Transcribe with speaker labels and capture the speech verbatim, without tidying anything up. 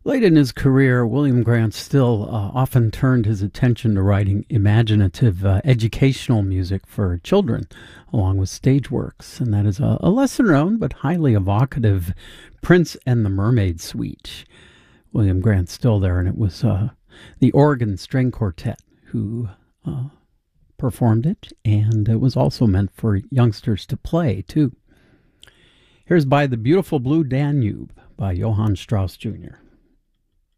Speaker 1: Late in his career, William Grant Still uh, often turned his attention to writing imaginative uh, educational music for children, along with stage works, and that is a, a lesser-known but highly evocative Prince and the Mermaid Suite. William Grant Still there, and it was uh, the Oregon String Quartet who uh, performed it, and it was also meant for youngsters to play, too. Here's By the Beautiful Blue Danube by Johann Strauss Junior